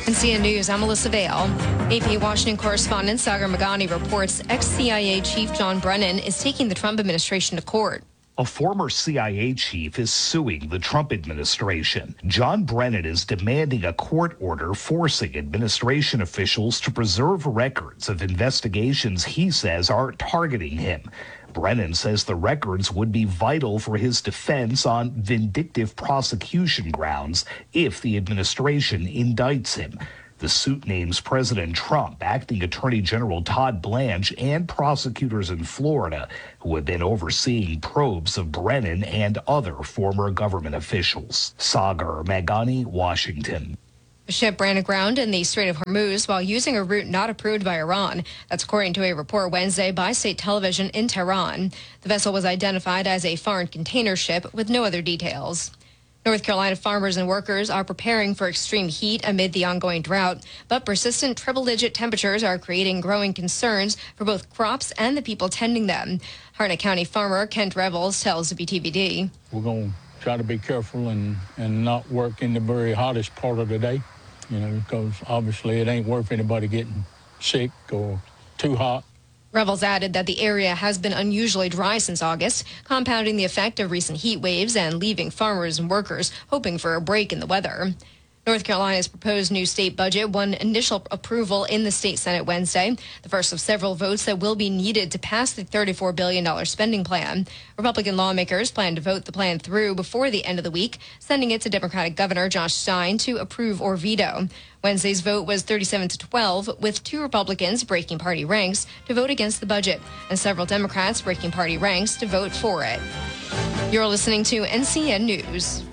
NCN News, I'm Melissa Vale. AP Washington correspondent Sagar Meghani reports ex-CIA Chief John Brennan is taking the Trump administration to court. A former CIA chief is suing the Trump administration. John Brennan is demanding a court order forcing administration officials to preserve records of investigations he says are targeting him. Brennan says the records would be vital for his defense on vindictive prosecution grounds if the administration indicts him. The suit names President Trump, Acting Attorney General Todd Blanche, and prosecutors in Florida who have been overseeing probes of Brennan and other former government officials. Sagar Meghani, Washington. The ship ran aground in the Strait of Hormuz while using a route not approved by Iran. That's according to a report Wednesday by state television in Tehran. The vessel was identified as a foreign container ship with no other details. North Carolina farmers and workers are preparing for extreme heat amid the ongoing drought, but persistent triple-digit temperatures are creating growing concerns for both crops and the people tending them. Harnett County farmer Kent Revels tells WTVD. We're going to try to be careful and not work in the very hottest part of the day, because obviously it ain't worth anybody getting sick or too hot. Revels added that the area has been unusually dry since August, compounding the effect of recent heat waves and leaving farmers and workers hoping for a break in the weather. North Carolina's proposed new state budget won initial approval in the state Senate Wednesday, the first of several votes that will be needed to pass the $34 billion spending plan. Republican lawmakers plan to vote the plan through before the end of the week, sending it to Democratic Governor Josh Stein to approve or veto. Wednesday's vote was 37-12, with 2 Republicans breaking party ranks to vote against the budget and several Democrats breaking party ranks to vote for it. You're listening to NCN News.